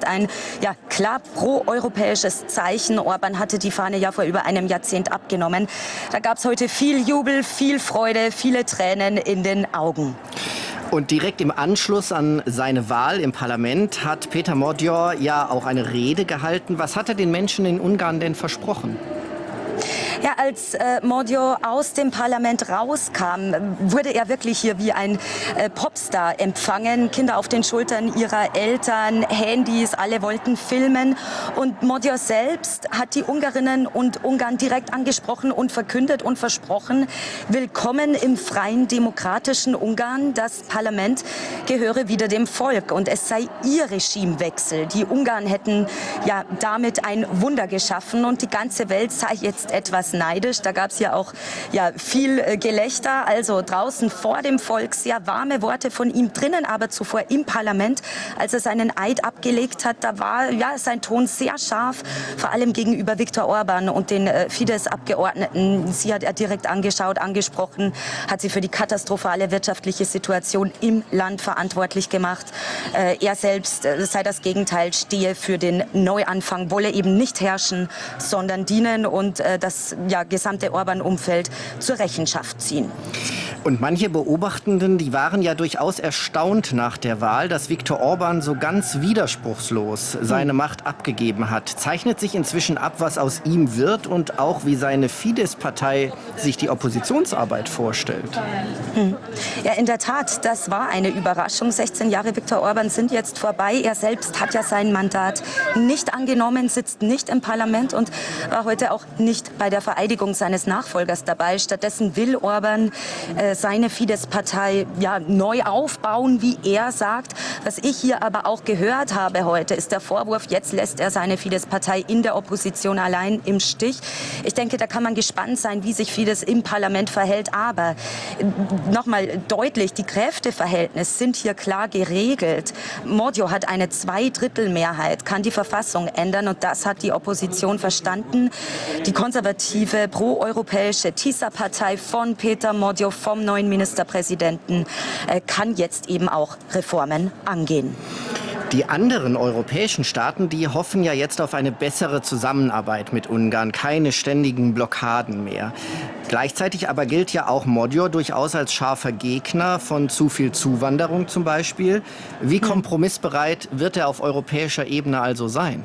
gemacht. Ein klar proeuropäisches Zeichen. Orban hatte die Fahne ja vor über einem Jahrzehnt abgenommen. Da gab es heute viel Jubel, viel Freude, viele Tränen in den Augen. Und direkt im Anschluss an seine Wahl im Parlament hat Peter Magyar ja auch eine Rede gehalten. Was hat er den Menschen in Ungarn denn versprochen? Ja, als Magyar aus dem Parlament rauskam, wurde er wirklich hier wie ein Popstar empfangen. Kinder auf den Schultern ihrer Eltern, Handys, alle wollten filmen. Und Magyar selbst hat die Ungarinnen und Ungarn direkt angesprochen und verkündet und versprochen, willkommen im freien, demokratischen Ungarn. Das Parlament gehöre wieder dem Volk und es sei ihr Regimewechsel. Die Ungarn hätten ja damit ein Wunder geschaffen und die ganze Welt sei jetzt etwas neidisch. Da gab es ja auch viel Gelächter, also draußen vor dem Volk sehr warme Worte von ihm, drinnen aber zuvor im Parlament, als er seinen Eid abgelegt hat, da war sein Ton sehr scharf, vor allem gegenüber Viktor Orban und den Fidesz-Abgeordneten. Sie hat er direkt angesprochen, hat sie für die katastrophale wirtschaftliche Situation im Land verantwortlich gemacht. Er selbst sei das Gegenteil, stehe für den Neuanfang, wolle eben nicht herrschen, sondern dienen und das gesamte Orban-Umfeld zur Rechenschaft ziehen. Und manche Beobachtenden, die waren ja durchaus erstaunt nach der Wahl, dass Viktor Orban so ganz widerspruchslos seine Macht abgegeben hat. Zeichnet sich inzwischen ab, was aus ihm wird und auch wie seine Fidesz-Partei sich die Oppositionsarbeit vorstellt. Ja, in der Tat, das war eine Überraschung. 16 Jahre Viktor Orban sind jetzt vorbei. Er selbst hat ja sein Mandat nicht angenommen, sitzt nicht im Parlament und war heute auch nicht bei der Vereidigung seines Nachfolgers dabei. Stattdessen will Orban seine Fidesz-Partei neu aufbauen, wie er sagt. Was ich hier aber auch gehört habe heute, ist der Vorwurf, jetzt lässt er seine Fidesz-Partei in der Opposition allein im Stich. Ich denke, da kann man gespannt sein, wie sich Fidesz im Parlament verhält. Aber nochmal deutlich, die Kräfteverhältnisse sind hier klar geregelt. Magyar hat eine Zweidrittelmehrheit, kann die Verfassung ändern und das hat die Opposition verstanden. Die konservative, proeuropäische TISA-Partei von Peter Magyar, vom neuen Ministerpräsidenten, kann jetzt eben auch Reformen angehen. Die anderen europäischen Staaten, die hoffen ja jetzt auf eine bessere Zusammenarbeit mit Ungarn, keine ständigen Blockaden mehr. Gleichzeitig aber gilt ja auch Magyar durchaus als scharfer Gegner von zu viel Zuwanderung zum Beispiel. Wie kompromissbereit wird er auf europäischer Ebene also sein?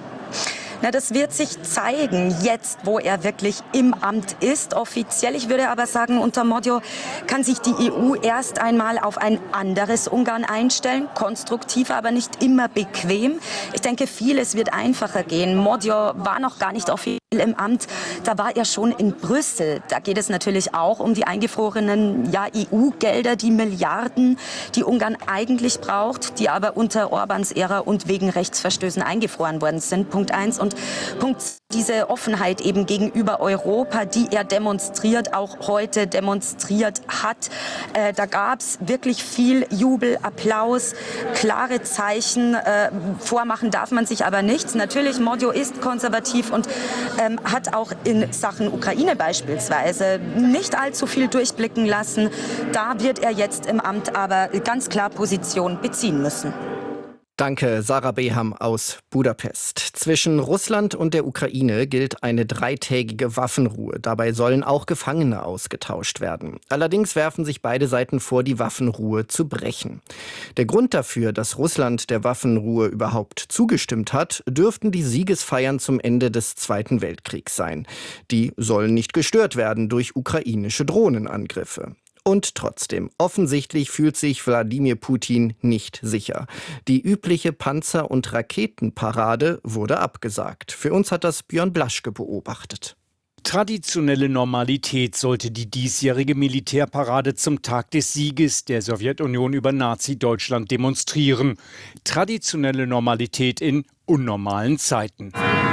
Na, das wird sich zeigen, jetzt, wo er wirklich im Amt ist, offiziell. Ich würde aber sagen, unter Magyar kann sich die EU erst einmal auf ein anderes Ungarn einstellen. Konstruktiv, aber nicht immer bequem. Ich denke, vieles wird einfacher gehen. Magyar war noch gar nicht offiziell im Amt. Da war er schon in Brüssel. Da geht es natürlich auch um die eingefrorenen EU-Gelder, die Milliarden, die Ungarn eigentlich braucht, die aber unter Orbans Ära und wegen Rechtsverstößen eingefroren worden sind. Punkt 1. Und Punkt, diese Offenheit eben gegenüber Europa, die er demonstriert, auch heute demonstriert hat. Da gab es wirklich viel Jubel, Applaus, klare Zeichen. Vormachen darf man sich aber nichts. Natürlich, Magyar ist konservativ und hat auch in Sachen Ukraine beispielsweise nicht allzu viel durchblicken lassen. Da wird er jetzt im Amt aber ganz klar Position beziehen müssen. Danke, Sarah Beham aus Budapest. Zwischen Russland und der Ukraine gilt eine 3-tägige Waffenruhe. Dabei sollen auch Gefangene ausgetauscht werden. Allerdings werfen sich beide Seiten vor, die Waffenruhe zu brechen. Der Grund dafür, dass Russland der Waffenruhe überhaupt zugestimmt hat, dürften die Siegesfeiern zum Ende des Zweiten Weltkriegs sein. Die sollen nicht gestört werden durch ukrainische Drohnenangriffe. Und trotzdem, offensichtlich fühlt sich Wladimir Putin nicht sicher. Die übliche Panzer- und Raketenparade wurde abgesagt. Für uns hat das Björn Blaschke beobachtet. Traditionelle Normalität sollte die diesjährige Militärparade zum Tag des Sieges der Sowjetunion über Nazi-Deutschland demonstrieren. Traditionelle Normalität in unnormalen Zeiten.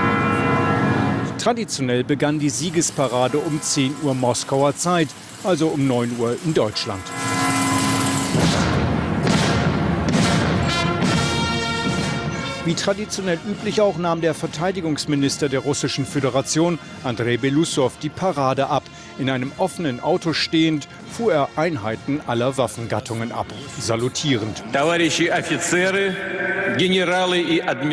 Traditionell begann die Siegesparade um 10 Uhr Moskauer Zeit, also um 9 Uhr in Deutschland. Wie traditionell üblich auch nahm der Verteidigungsminister der Russischen Föderation, Andrei Beloussow, die Parade ab. In einem offenen Auto stehend fuhr er Einheiten aller Waffengattungen ab, salutierend.